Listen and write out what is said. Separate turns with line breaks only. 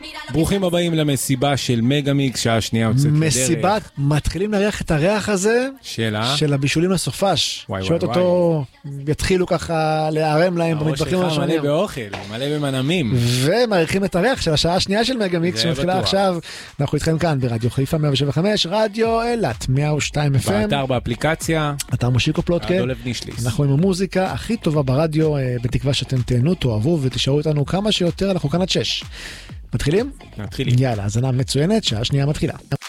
ברוכים הבאים למסיבה של מגה-מיקס, שעה שנייה יוצאת לדרך.
מסיבה, מתחילים להריח את הריח הזה של הבישולים לסופש. שעות אותו יתחילו ככה להיערם להם במטבחים
הראש
השונים.
שלך מלא באוכל, מלא במנמים.
ומעריכים את הריח של השעה השנייה של מגה-מיקס, שמתחילה עכשיו. אנחנו איתכם כאן ברדיו חיפה 175, רדיו אילת 102 FM.
באתר, באפליקציה.
אתר מושיקו פלוטקה.
אדולב נישליס.
אנחנו עם המוזיקה הכי טובה ברדיו, בתקווה שאתם תהנו, תאהבו ותשארו איתנו כמה שיותר, אנחנו כאן עד 6. מתחילים?
מתחילים.
יאללה, הזנה מצוינת, שעה שנייה מתחילה.